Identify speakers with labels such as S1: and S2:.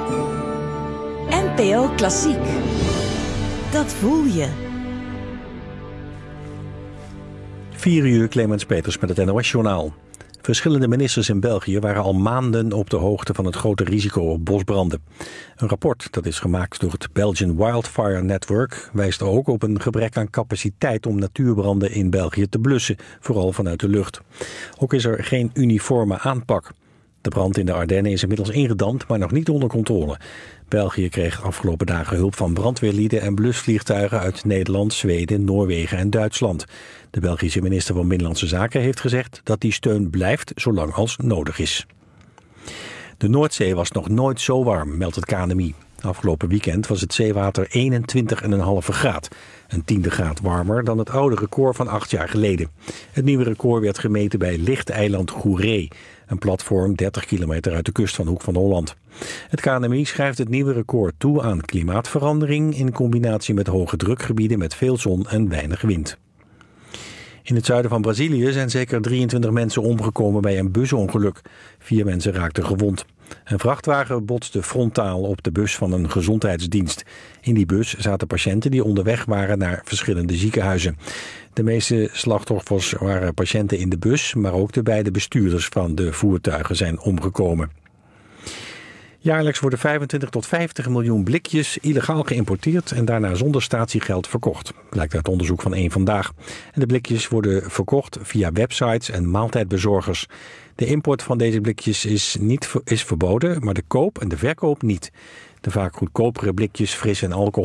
S1: NPO Klassiek. Dat voel je.
S2: 4 uur, Clemens Peters met het NOS-journaal. Verschillende ministers in België waren al maanden op de hoogte van het grote risico op bosbranden. Een rapport dat is gemaakt door het Belgian Wildfire Network wijst ook op een gebrek aan capaciteit om natuurbranden in België te blussen, vooral vanuit de lucht. Ook is er geen uniforme aanpak. De brand in de Ardennen is inmiddels ingedamd, maar nog niet onder controle. België kreeg afgelopen dagen hulp van brandweerlieden en blusvliegtuigen uit Nederland, Zweden, Noorwegen en Duitsland. De Belgische minister van Binnenlandse Zaken heeft gezegd dat die steun blijft zolang als nodig is. De Noordzee was nog nooit zo warm, meldt het KNMI. Afgelopen weekend was het zeewater 21,5 graad. Een 10e graad warmer dan het oude record van 8 jaar geleden. Het nieuwe record werd gemeten bij Lichteiland Goeree, een platform 30 kilometer uit de kust van Hoek van Holland. Het KNMI schrijft het nieuwe record toe aan klimaatverandering in combinatie met hoge drukgebieden met veel zon en weinig wind. In het zuiden van Brazilië zijn zeker 23 mensen omgekomen bij een busongeluk. 4 mensen raakten gewond. Een vrachtwagen botste frontaal op de bus van een gezondheidsdienst. In die bus zaten patiënten die onderweg waren naar verschillende ziekenhuizen. De meeste slachtoffers waren patiënten in de bus, maar ook de beide bestuurders van de voertuigen zijn omgekomen. Jaarlijks worden 25 tot 50 miljoen blikjes illegaal geïmporteerd en daarna zonder statiegeld verkocht, blijkt uit onderzoek van Eén Vandaag. En de blikjes worden verkocht via websites en maaltijdbezorgers. De import van deze blikjes is verboden, maar de koop en de verkoop niet. De vaak goedkopere blikjes fris en alcohol